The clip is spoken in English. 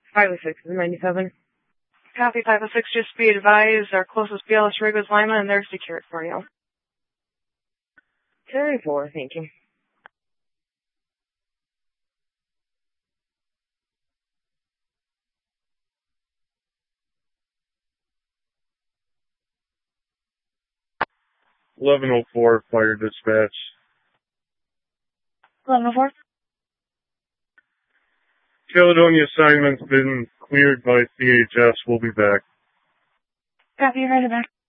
506 is 97. Copy 506, just be advised, our closest BLS rig was Lima, and they're secured for you. 74, thank you. (1104) fire dispatch. 1104. Caledonia assignment's been cleared by CHS. We'll be back. Copy, you're right back.